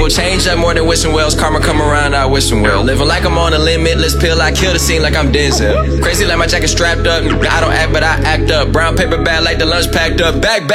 people change up more than wishing wells. Karma come around, I wish them well. Living like I'm on a limitless pill, I kill the scene like I'm Denzel. Crazy like my jacket strapped up, I don't act but I act up. Brown paper bag like the lunch packed up. Back